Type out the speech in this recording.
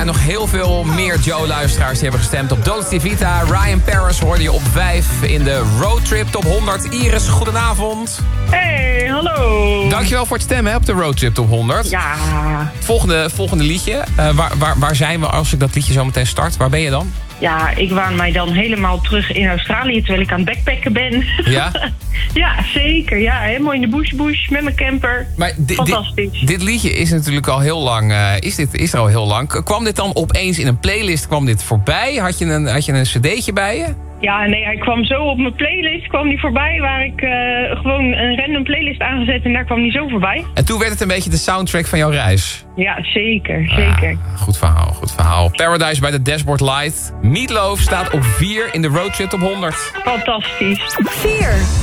en nog heel veel meer Joe-luisteraars die hebben gestemd op Dolce Vita. Ryan Paris hoorde je op 5 in de Roadtrip Top 100. Iris, goedenavond. Hey, hallo. Dankjewel voor het stemmen hè, op de Roadtrip Top 100. Ja. Volgende liedje. Waar zijn we als ik dat liedje zo meteen start? Waar ben je dan? Ja, ik waan mij dan helemaal terug in Australië terwijl ik aan het backpacken ben. Ja? Ja, zeker. Ja, helemaal in de bush met mijn camper. Maar fantastisch. Dit liedje is natuurlijk al heel lang. Is er al heel lang. Kwam dit dan opeens in een playlist? Kwam dit voorbij? Had je een cd'tje bij je? Ja, nee, hij kwam zo op mijn playlist, kwam die voorbij, waar ik gewoon een random playlist aangezet en daar kwam die zo voorbij. En toen werd het een beetje de soundtrack van jouw reis. Ja, zeker, zeker. Goed verhaal. Paradise bij de Dashboard Light. Meatloaf staat op 4 in de Roadtrip Top 100. Fantastisch. 4.